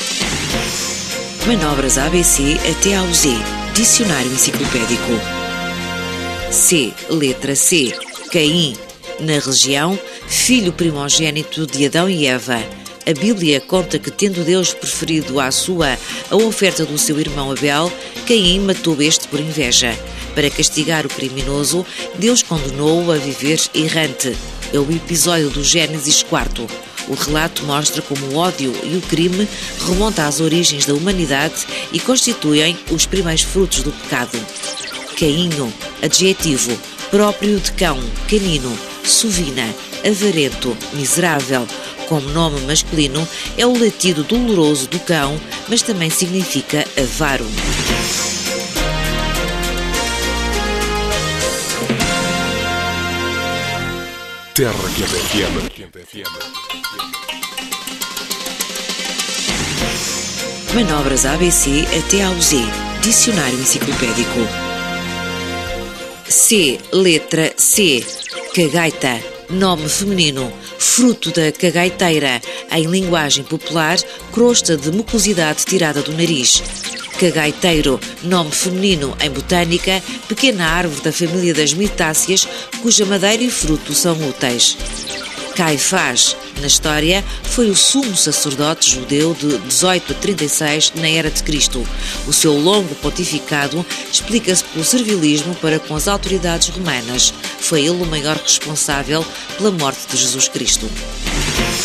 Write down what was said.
Manobras ABC até ao Z. Dicionário enciclopédico. C. Letra C. Caim. Na região, filho primogênito de Adão e Eva. A Bíblia conta que, tendo Deus preferido à sua a oferta do seu irmão Abel, Caim matou este por inveja. Para castigar o criminoso, Deus condenou-o a viver errante. É o episódio do Gênesis 4. O relato mostra como o ódio e o crime remontam às origens da humanidade e constituem os primeiros frutos do pecado. Cainho, adjetivo, próprio de cão, canino, sovina, avarento, miserável. Como nome masculino, é o latido doloroso do cão, mas também significa avaro. Terra Quente FM. Manobras ABC até ao Z. Dicionário enciclopédico. C. Letra C. Cagaita. Nome feminino. Fruto da cagaiteira. Em linguagem popular, crosta de mucosidade tirada do nariz. Cagaiteiro, nome feminino em botânica, pequena árvore da família das mitáceas, cuja madeira e fruto são úteis. Caifás, na história, foi o sumo sacerdote judeu de 18 a 36 na era de Cristo. O seu longo pontificado explica-se pelo servilismo para com as autoridades romanas. Foi ele o maior responsável pela morte de Jesus Cristo.